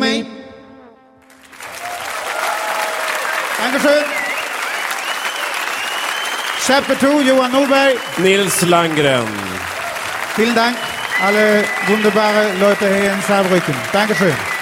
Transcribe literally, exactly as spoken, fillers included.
mig. Dankeschön. Chapter two, Johan Norberg. Nils Landgren. Vielen Dank, alle wunderbare Leute hier in Saarbrücken. Dankeschön.